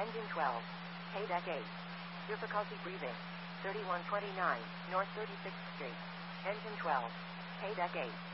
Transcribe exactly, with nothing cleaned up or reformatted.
Engine twelve. Paydeck eight. Difficulty breathing. thirty-one twenty-nine, North thirty-sixth Street. Engine twelve. Paydeck eight.